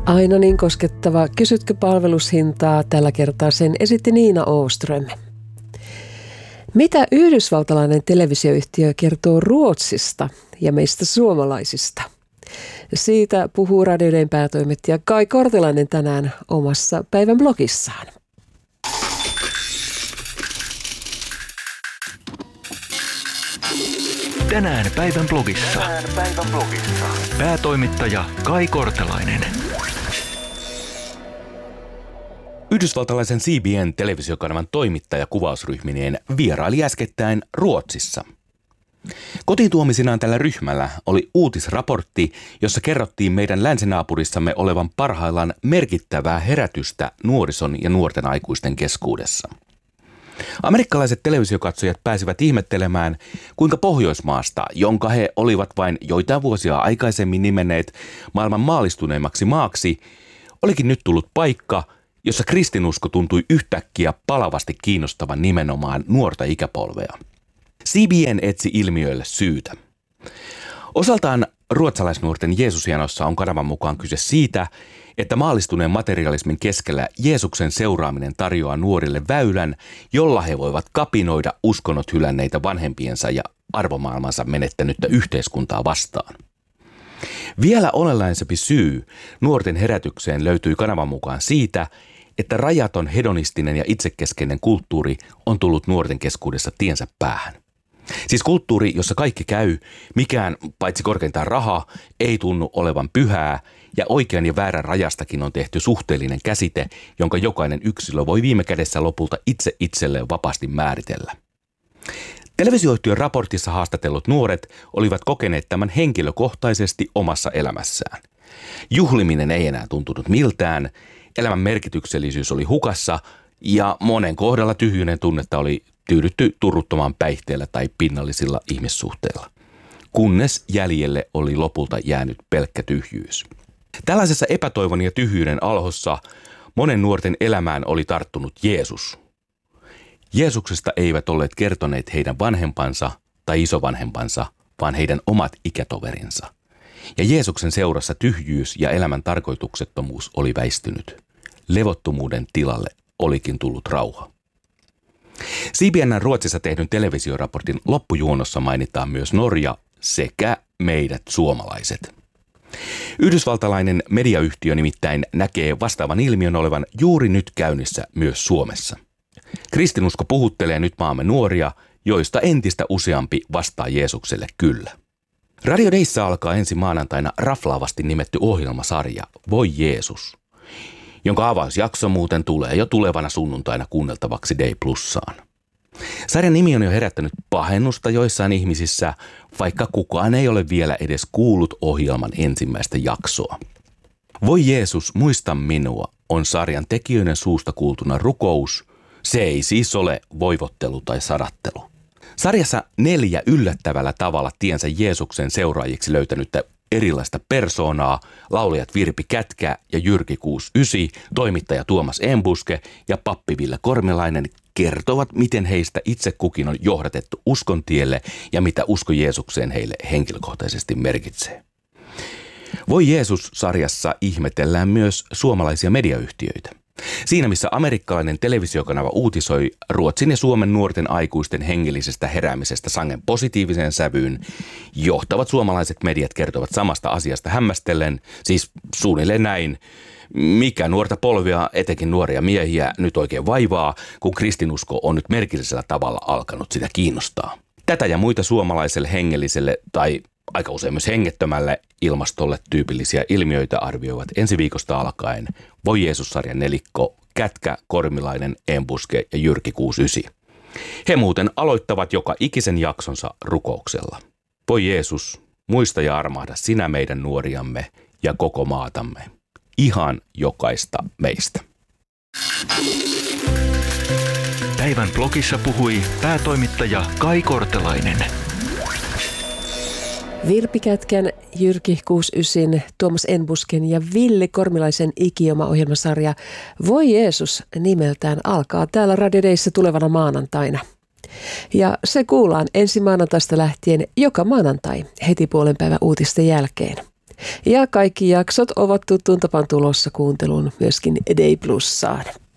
Aina niin koskettava Kysytkö palvelushintaa? Tällä kertaa sen esitti Niina Åström. Mitä yhdysvaltalainen televisioyhtiö kertoo Ruotsista ja meistä suomalaisista? Siitä puhuu Radio Dayn päätoimittaja Kai Kortelainen tänään omassa päivän blogissaan. Tänään päivän blogissa. Päätoimittaja Kai Kortelainen. Yhdysvaltalaisen CBN-televisiokanavan toimittaja kuvausryhmineen vieraili äskettäin Ruotsissa. Kotiin tuomisinaan tällä ryhmällä oli uutisraportti, jossa kerrottiin meidän länsinaapurissamme olevan parhaillaan merkittävää herätystä nuorison ja nuorten aikuisten keskuudessa. Amerikkalaiset televisiokatsojat pääsivät ihmettelemään, kuinka Pohjoismaasta, jonka he olivat vain joitain vuosia aikaisemmin nimenneet maailman maalistuneimmaksi maaksi, olikin nyt tullut paikka, jossa kristinusko tuntui yhtäkkiä palavasti kiinnostavan nimenomaan nuorta ikäpolvea. CBN etsi ilmiöille syytä. Osaltaan ruotsalaisnuorten Jeesusjanossa on kanavan mukaan kyse siitä, että maallistuneen materialismin keskellä Jeesuksen seuraaminen tarjoaa nuorille väylän, jolla he voivat kapinoida uskonnot hylänneitä vanhempiensa ja arvomaailmansa menettänyttä yhteiskuntaa vastaan. Vielä olennaisempi syy nuorten herätykseen löytyi kanavan mukaan siitä, että rajaton hedonistinen ja itsekeskeinen kulttuuri on tullut nuorten keskuudessa tiensä päähän. Siis kulttuuri, jossa kaikki käy, mikään paitsi korkeintaan raha, ei tunnu olevan pyhää ja oikean ja väärän rajastakin on tehty suhteellinen käsite, jonka jokainen yksilö voi viime kädessä lopulta itse itselleen vapaasti määritellä. Televisioyhtiön raportissa haastatellut nuoret olivat kokeneet tämän henkilökohtaisesti omassa elämässään. Juhliminen ei enää tuntunut miltään, elämän merkityksellisyys oli hukassa ja monen kohdalla tyhjyyden tunnetta oli tyydytty turruttomaan päihteellä tai pinnallisilla ihmissuhteilla, kunnes jäljelle oli lopulta jäänyt pelkkä tyhjyys. Tällaisessa epätoivon ja tyhjyyden alhossa monen nuorten elämään oli tarttunut Jeesus. Jeesuksesta eivät olleet kertoneet heidän vanhempansa tai isovanhempansa, vaan heidän omat ikätoverinsa. Ja Jeesuksen seurassa tyhjyys ja elämän tarkoituksettomuus oli väistynyt. Levottomuuden tilalle olikin tullut rauha. CBN:n Ruotsissa tehdyn televisioraportin loppujuonossa mainitaan myös Norja sekä meidät suomalaiset. Yhdysvaltalainen mediayhtiö nimittäin näkee vastaavan ilmiön olevan juuri nyt käynnissä myös Suomessa. Kristinusko puhuttelee nyt maamme nuoria, joista entistä useampi vastaa Jeesukselle kyllä. Radio Dayssä alkaa ensi maanantaina raflaavasti nimetty ohjelmasarja Voi Jeesus, jonka avausjakso muuten tulee jo tulevana sunnuntaina kuunneltavaksi Day Plussaan. Sarjan nimi on jo herättänyt pahennusta joissain ihmisissä, vaikka kukaan ei ole vielä edes kuullut ohjelman ensimmäistä jaksoa. Voi Jeesus, muista minua on sarjan tekijöiden suusta kuultuna rukous. Se ei siis ole voivottelu tai sadattelu. Sarjassa 4 yllättävällä tavalla tiensä Jeesuksen seuraajiksi löytänyttä erilaista persoonaa, laulajat Virpi Kätkä ja Jyrki 69, toimittaja Tuomas Enbuske ja pappi Ville Kormilainen kertovat, miten heistä itse kukin on johdatettu uskontielle ja mitä usko Jeesukseen heille henkilökohtaisesti merkitsee. Voi Jeesus-sarjassa ihmetellään myös suomalaisia mediayhtiöitä. Siinä missä amerikkalainen televisiokanava uutisoi Ruotsin ja Suomen nuorten aikuisten hengellisestä heräämisestä sangen positiiviseen sävyyn, johtavat suomalaiset mediat kertovat samasta asiasta hämmästellen, siis suunnilleen näin, mikä nuorta polvia, etenkin nuoria miehiä, nyt oikein vaivaa, kun kristinusko on nyt merkillisellä tavalla alkanut sitä kiinnostaa. Tätä ja muita suomalaiselle hengelliselle tai aika usein myös hengettömälle ilmastolle tyypillisiä ilmiöitä arvioivat ensi viikosta alkaen Voi Jeesus-sarjan nelikko Kätkä, Kormilainen, Enbuske ja Jyrki 69. He muuten aloittavat joka ikisen jaksonsa rukouksella. Voi Jeesus, muista ja armahda sinä meidän nuoriamme ja koko maatamme. Ihan jokaista meistä. Päivän blogissa puhui päätoimittaja Kai Kortelainen. Virpi Kätkän, Jyrki 69, Tuomas Enbusken ja Ville Kormilaisen ikioma-ohjelmasarja Voi Jeesus nimeltään alkaa täällä Radio Dayssä tulevana maanantaina. Ja se kuullaan ensi maanantaista lähtien joka maanantai heti puolenpäivän uutisten jälkeen. Ja kaikki jaksot ovat tuttuun tapaan tulossa kuunteluun myöskin Day Plussaan.